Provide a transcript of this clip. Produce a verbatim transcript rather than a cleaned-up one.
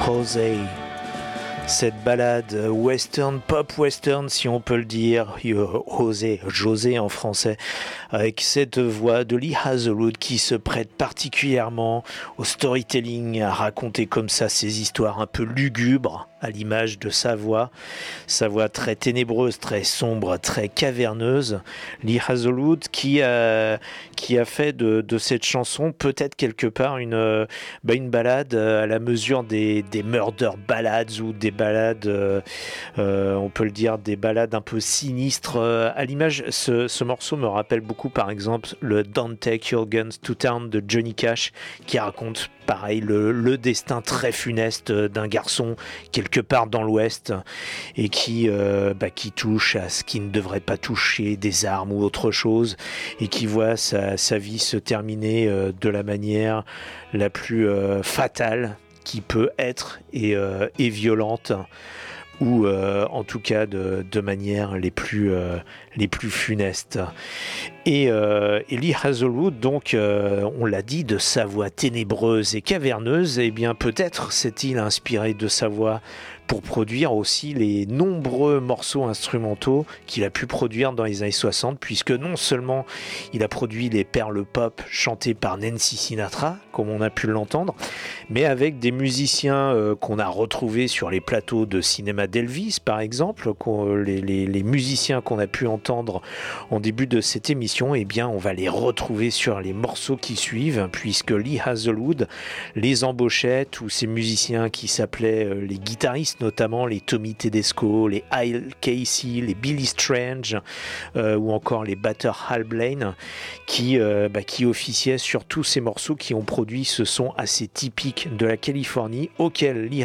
José. Cette balade western, pop western si on peut le dire, José, José en français, avec cette voix de Lee Hazlewood qui se prête particulièrement au storytelling, à raconter comme ça ces histoires un peu lugubres, à l'image de sa voix, sa voix très ténébreuse, très sombre, très caverneuse. Lee Hazlewood qui a, qui a fait de, de cette chanson peut-être quelque part une, bah une balade à la mesure des, des murder ballads ou des balades, euh, euh, on peut le dire, des balades un peu sinistres. À l'image, ce, ce morceau me rappelle beaucoup par exemple le Don't Take Your Guns to Town de Johnny Cash, qui raconte pareil le, le destin très funeste d'un garçon quelque part dans l'Ouest et qui, euh, bah, qui touche à ce qui ne devrait pas toucher, des armes ou autre chose, et qui voit sa, sa vie se terminer euh, de la manière la plus euh, fatale qui peut être et, euh, et violente, ou euh, en tout cas de, de manière les plus, euh, les plus funestes. Et, euh, et Lee Hazlewood, donc, euh, on l'a dit, de sa voix ténébreuse et caverneuse, eh bien peut-être s'est-il inspiré de sa voix pour produire aussi les nombreux morceaux instrumentaux qu'il a pu produire dans les années soixante, puisque non seulement il a produit les perles pop chantées par Nancy Sinatra, comme on a pu l'entendre, mais avec des musiciens euh, qu'on a retrouvés sur les plateaux de cinéma d'Elvis, par exemple, les, les, les musiciens qu'on a pu entendre en début de cette émission, eh bien on va les retrouver sur les morceaux qui suivent, puisque Lee Hazlewood les embauchait, tous ces musiciens qui s'appelaient euh, les guitaristes, notamment les Tommy Tedesco, les Al Casey, les Billy Strange, euh, ou encore les batteurs Hal Blaine, qui, euh, bah, qui officiaient sur tous ces morceaux qui ont produit ce son assez typique de la Californie, auquel Lee